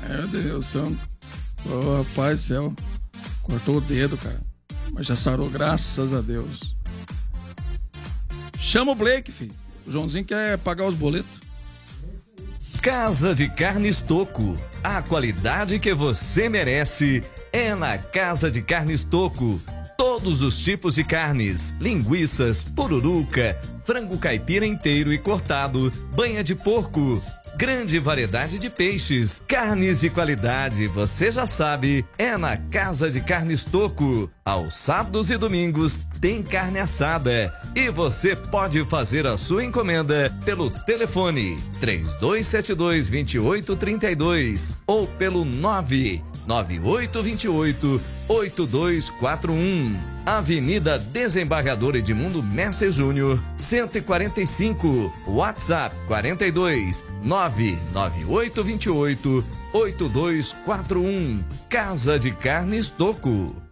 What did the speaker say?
Meu Deus, santo. Ô, rapaz do céu. Cortou o dedo, cara. Mas já sarou, graças a Deus. Chama o Blake, filho. O Joãozinho quer pagar os boletos. Casa de Carnes Toco. A qualidade que você merece é na Casa de Carnes Toco. Todos os tipos de carnes, linguiças, pururuca, frango caipira inteiro e cortado, banha de porco, grande variedade de peixes, carnes de qualidade, você já sabe, é na Casa de Carnes Toco. Aos sábados e domingos tem carne assada e você pode fazer a sua encomenda pelo telefone 3272-2832 ou pelo 99828-8241. Avenida Desembargador Edmundo Messer Júnior, 145, WhatsApp 42 99828-8241. Casa de Carnes Toco.